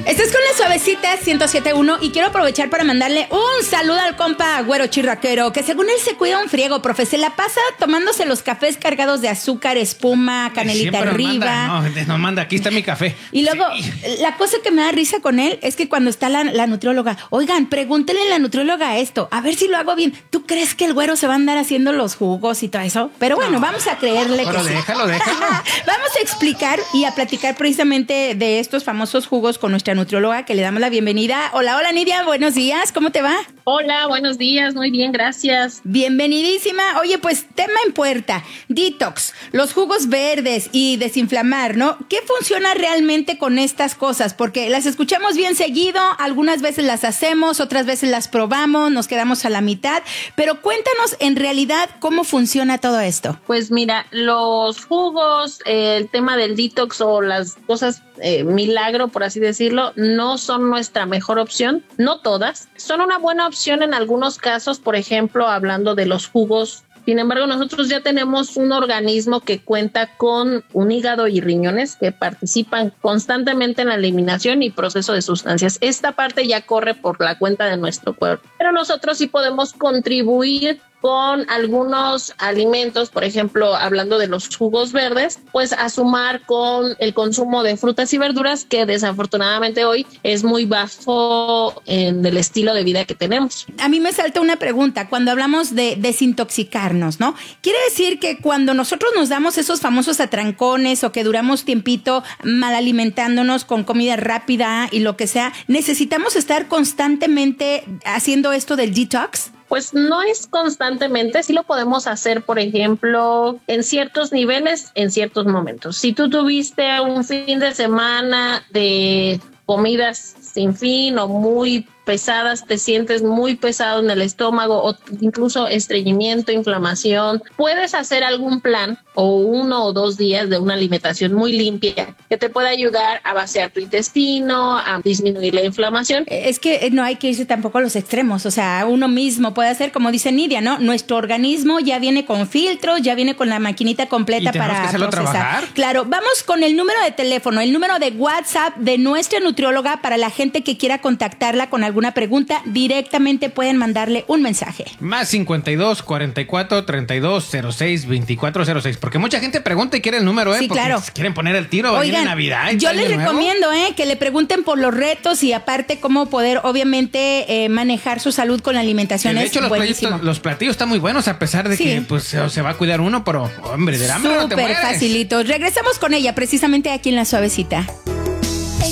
Estás con la Suavecita 107.1 y quiero aprovechar para mandarle un saludo al compa Güero Chirraquero, que según él se cuida un friego, profe. Se la pasa tomándose los cafés cargados de azúcar, espuma, canelita arriba. No manda, aquí está mi café. Y luego, la cosa que me da risa con él es que cuando está la nutrióloga, oigan, pregúntenle a la nutrióloga esto, a ver si lo hago bien. ¿Tú crees que el güero se va a andar haciendo los jugos y todo eso? Pero bueno, vamos a creerle que sí. Déjalo. Vamos a explicar y a platicar precisamente de estos famosos jugos con nuestra nutrióloga, que le damos la bienvenida. Hola, Nidia, buenos días, ¿cómo te va? Hola, buenos días, muy bien, gracias. Bienvenidísima. Oye, pues tema en puerta, detox, los jugos verdes y desinflamar, ¿no? ¿Qué funciona realmente con estas cosas? Porque las escuchamos bien seguido, algunas veces las hacemos, otras veces las probamos, nos quedamos a la mitad, pero cuéntanos en realidad cómo funciona todo esto. Pues mira, los jugos, el tema del detox o las cosas milagro, por así decirlo, no son nuestra mejor opción, no todas, son una buena opción en algunos casos, por ejemplo, hablando de los jugos. Sin embargo, nosotros ya tenemos un organismo que cuenta con un hígado y riñones que participan constantemente en la eliminación y proceso de sustancias. Esta parte ya corre por la cuenta de nuestro cuerpo, pero nosotros sí podemos contribuir con algunos alimentos, por ejemplo, hablando de los jugos verdes, pues a sumar con el consumo de frutas y verduras, que desafortunadamente hoy es muy bajo en el estilo de vida que tenemos. A mí me salta una pregunta, cuando hablamos de desintoxicarnos, ¿no? ¿Quiere decir que cuando nosotros nos damos esos famosos atrancones o que duramos tiempito mal alimentándonos con comida rápida y lo que sea, necesitamos estar constantemente haciendo esto del detox? Pues no es constantemente, sí lo podemos hacer, por ejemplo, en ciertos niveles, en ciertos momentos. Si tú tuviste un fin de semana de comidas sin fin o muy pesadas, te sientes muy pesado en el estómago o incluso estreñimiento, inflamación, puedes hacer algún plan o 1 o 2 días de una alimentación muy limpia que te pueda ayudar a vaciar tu intestino, a disminuir la inflamación. Es que no hay que irse tampoco a los extremos, o sea, uno mismo puede hacer, como dice Nidia, ¿no? Nuestro organismo ya viene con filtros, ya viene con la maquinita completa para procesar. Trabajar. Claro, vamos con el número de teléfono, el número de WhatsApp de nuestra nutrióloga para la gente que quiera contactarla con alguna pregunta, directamente pueden mandarle un mensaje. Más 52 44 32 06 24 06. Porque mucha gente pregunta y quiere el número, Sí, porque claro. quieren poner el tiro. Oigan, Navidad. yo les recomiendo que le pregunten por los retos y aparte cómo poder, obviamente, manejar su salud con la alimentación. De es hecho, los platillos están muy buenos, a pesar de que pues se va a cuidar uno, pero hombre, de hambre no te mueres. Súper facilito. Regresamos con ella precisamente aquí en La Suavecita.